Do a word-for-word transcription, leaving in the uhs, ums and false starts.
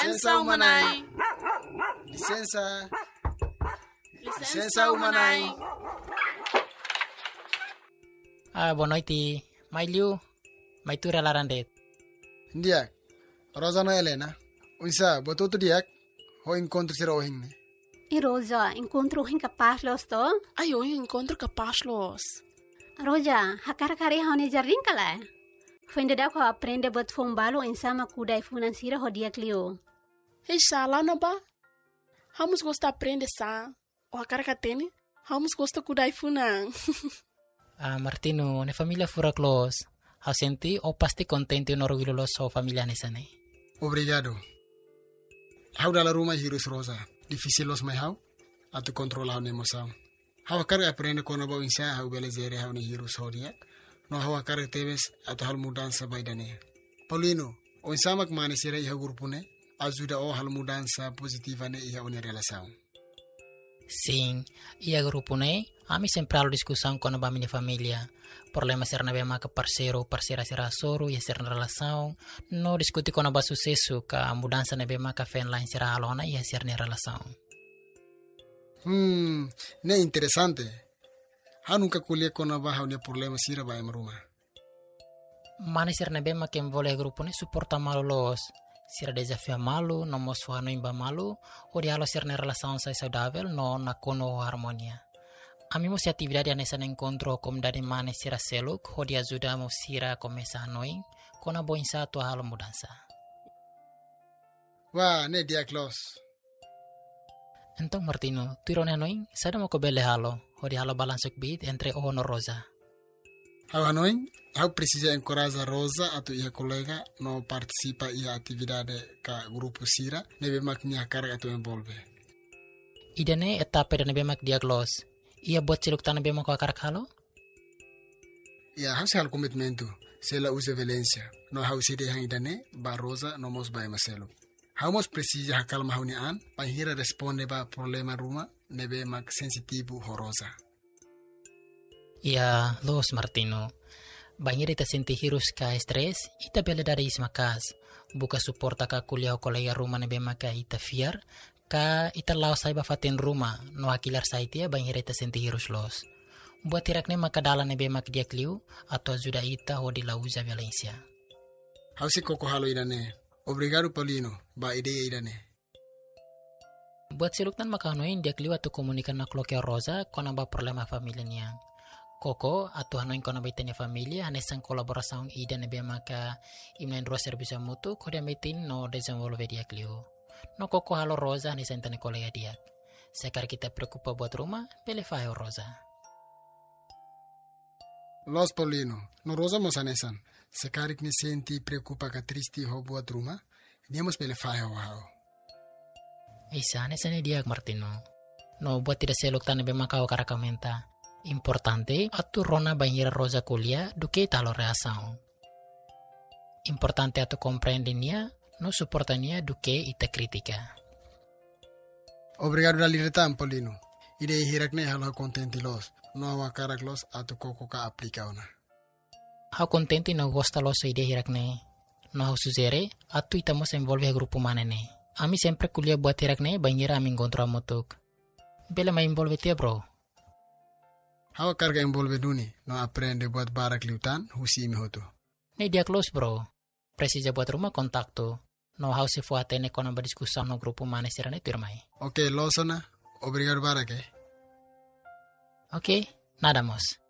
Licença umanai. Licença. Licença umanai. Ah, boa noite. Mai liu, mai tu relarandet. Ndiak. Rosana Helena. Unsa, botou tu diak. Ho encontro ser ohing ne. E Rosa, encontro incapaz los to? Ai, eu encontro capaz los. Rosa, hakar kari haune jarring kala. Fende da ko aprende buat fombalo insama kudai financiera ho dia clio. Hei, lá na ba. Vamos gostar aprender sa. O a cara que tem, vamos gostar kudai funang. Ah, Martino, ne família fura close. Hau senti o pasti contente un orgulho so família nessa ne. Obrigado. Hau dala rumah hirus Rosa. Difícil los mai hau. Atu controlar ne emoção. Hau akar aprende kono ba insa hau belezere hau ne hirus hodia. No hau akar tebes atu hal mudança baidane. Paulino, o insama kmane sira iha grupo ne. Ajuda o hal mudança positiva ne iha une relação. Sim, ia grupo ne, ami sempre alo discussão com a minha família. Problema ser na bema que parceiro, parceira será soro, ia ser na relação. No discutir com a sucesso, que a mudança na bema que fen lá será alona, ia ser na relação. Hmm, ne interessante. Ha nunca colhe com a barra ne problema sira ba em rumah. Mana ser na bema que envolve grupo ne suporta malo los. Sira desafio malu, no mosuha no imba malu, o dialo ser na relação sai saudável, no na kono harmonia. Ami mo si atividade nessa encontro como dari mana sira seluk, ho dia ajuda mo sira começar noing, kona boin sa tua halo mudança. Wah, ne dia close. Então Martino, tu irone noing, sada mo ko bele halo, ho di halo balansuk bit entre o no Rosa. Hau hanoing, hau precisa encorajar Rosa atau ia colega no participa ia atividade ka grupo sira, nebe maknya carga atau envolve. Idane etapa dan nebe mak dia close. Ia buat celuk tanah bema ko akar halo? Ya, hau hal komitmentu. Sela usa Valencia. No hau side hang idane, ba Rosa no mos ba maselu. Hau mos precisa hakal mahuni an, panghira responde ba problema ruma, nebe mak sensitivo ho Rosa. Ia, los Martino. Banhir ita senti hirus ka stres, ita bela dari ismakas. Buka suporta ka kuliah o kolega rumah nebe maka ita fiar, ka ita lao sai bafatin rumah, no akilar sai tia banhir ita senti hirus los. Buat tirak ne maka dala nebe mak dia kliu, atau ajuda ita ho di lauza Valencia. Hau si koko halo idane. Obrigado Paulino, ba ideia idane. Buat siluktan maka hanoin dia kliu atau komunikan na kloke Rosa, kona ba problema familia niang. Koko atau hanoin kona baitanya familia anesan kolaborasaun ida nebe maka imnain roa servisa mutu kodia metin no desenvolve dia kliu. No koko halo Rosa anesan tane kolega dia. Sekar kita preocupa buat rumah, pele fayo Rosa. Los Paulino, no Rosa mos anesan. Sekarik ni senti preocupa ka tristi ho buat rumah, niamos pele fayo hao. Isa anesan dia Martino. No buat tidak selok tane be maka o karakamenta. Importante atu rona banhira Rosa kuliah duke talo reação. Importante atu compreendinia, no suportania duke ita kritika. Obrigado da liretan Paulino. Ide hirakne halo contenti los. No awa karak los atu koko ka aplika ona. Hau contenti no gosta los ide hirakne. No hau suzere atu itamos envolve grupo manene. Ami sempre kuliah buat hirakne banhira ami encontro motuk. Bela mai envolve tia bro. Hau carga envolve duni, no aprende buat barak liutan, husi imi hotu. Ne dia close bro. Precisa buat rumah kontakto. No hau se fue atene con uma discussão no grupo mane serane turmai. Ok, losona. Obrigado barak eh. Ok, nada más.